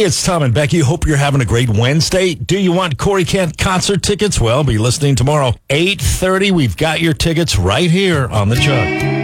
Hey, it's Tom and Becky. Hope you're having a great Wednesday. Do you want Corey Kent concert tickets? Well, be listening tomorrow, 8:30. We've got your tickets right here on the Chuck.